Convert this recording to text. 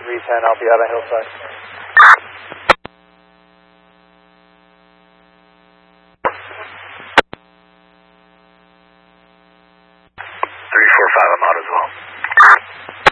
310, I'll be out on Hillside. 345, I'm out as well.